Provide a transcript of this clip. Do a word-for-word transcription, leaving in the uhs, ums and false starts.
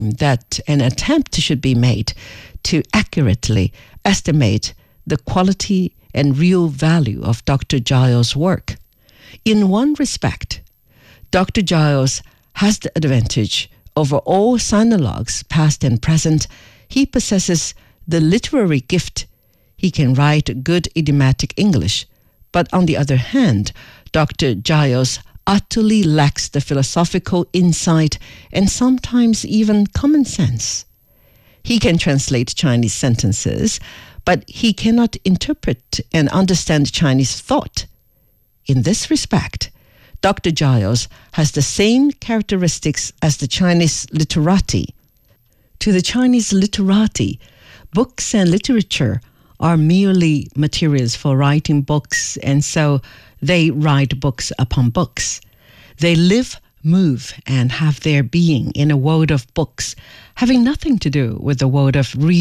that an attempt should be made to accurately estimate the quality and real value of Doctor Giles' work. In one respect, Doctor Giles has the advantage over all sinologues, past and present. He possesses the literary gift. He can write good idiomatic English. But on the other hand, Doctor Giles utterly lacks the philosophical insight and sometimes even common sense. He can translate Chinese sentences, but he cannot interpret and understand Chinese thought. In this respect, Doctor Giles has the same characteristics as the Chinese literati. To the Chinese literati, books and literature are merely materials for writing books, and so they write books upon books. They live, move, and have their being in a world of books, having nothing to do with the world of real